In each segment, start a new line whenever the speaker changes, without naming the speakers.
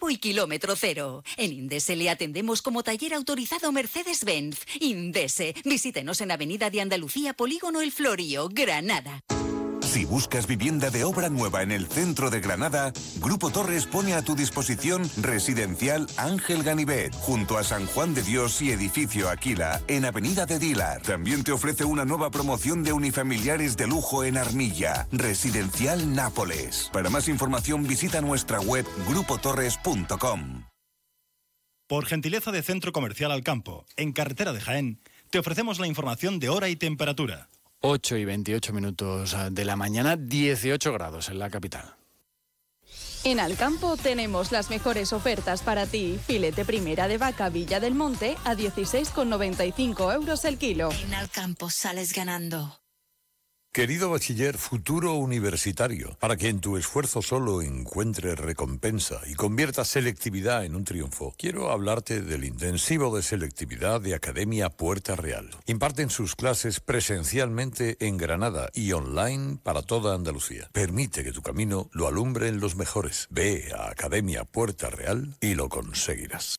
nuevo y kilómetro cero. En Indese le atendemos como taller autorizado Mercedes-Benz. Indese. Visítenos en Avenida de Andalucía, Polígono El Florío, Granada.
Si buscas vivienda de obra nueva en el centro de Granada, Grupo Torres pone a tu disposición Residencial Ángel Ganivet, junto a San Juan de Dios y Edificio Aquila, en Avenida de Dilar. También te ofrece una nueva promoción de unifamiliares de lujo en Armilla, Residencial Nápoles. Para más información visita nuestra web grupotorres.com.
Por gentileza de Centro Comercial Alcampo, en carretera de Jaén, te ofrecemos la información de hora y temperatura.
8:28 de la mañana, 18 grados en la capital.
En Alcampo tenemos las mejores ofertas para ti. Filete primera de vaca Villa del Monte a 16,95 euros el kilo.
En Alcampo sales ganando.
Querido bachiller futuro universitario, para que en tu esfuerzo solo encuentres recompensa y conviertas selectividad en un triunfo, quiero hablarte del intensivo de selectividad de Academia Puerta Real. Imparten sus clases presencialmente en Granada y online para toda Andalucía. Permite que tu camino lo alumbren los mejores. Ve a Academia Puerta Real y lo conseguirás.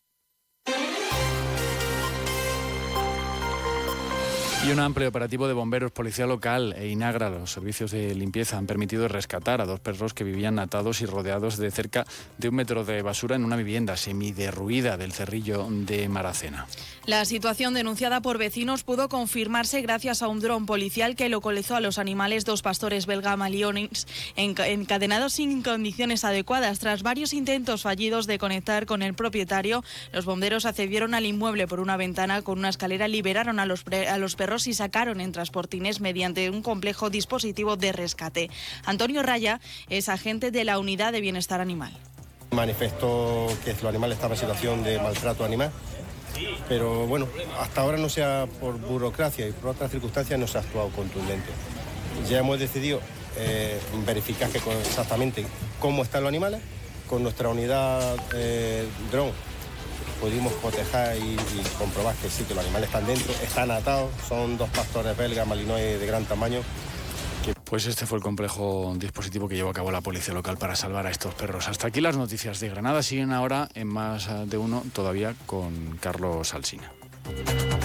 Y un amplio operativo de bomberos, policía local e Inagra, los servicios de limpieza, han permitido rescatar a 2 perros que vivían atados y rodeados de cerca de 1 metro de basura en una vivienda semiderruida del Cerrillo de Maracena.
La situación denunciada por vecinos pudo confirmarse gracias a un dron policial que localizó a los animales 2 pastores belga malinois encadenados sin condiciones adecuadas. Tras varios intentos fallidos de conectar con el propietario, los bomberos accedieron al inmueble por una ventana con una escalera, liberaron a los perros y sacaron en transportines mediante un complejo dispositivo de rescate. Antonio Raya es agente de la Unidad de Bienestar Animal.
Manifestó que los animales estaban en situación de maltrato animal, pero bueno, hasta ahora no sea por burocracia y por otras circunstancias no se ha actuado contundente. Ya hemos decidido verificar exactamente cómo están los animales. Con nuestra unidad dron pudimos cotejar y comprobar que sí, que los animales están dentro, están atados, son 2 pastores belgas malinois de gran tamaño.
Pues este fue el complejo dispositivo que llevó a cabo la policía local para salvar a estos perros. Hasta aquí las noticias de Granada. Siguen ahora en Más de Uno, todavía con Carlos Alsina.